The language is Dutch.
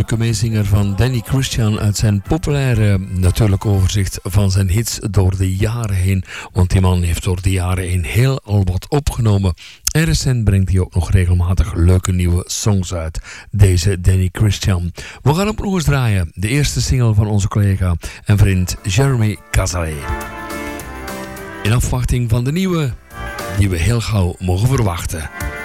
natuurlijke meezinger van Danny Christian uit zijn populaire natuurlijk overzicht van zijn hits door de jaren heen. Want die man heeft door de jaren heen heel al wat opgenomen. En recent brengt hij ook nog regelmatig leuke nieuwe songs uit. Deze Danny Christian. We gaan ook nog eens draaien. De eerste single van onze collega en vriend Jeremy Cazalet. In afwachting van de nieuwe die we heel gauw mogen verwachten.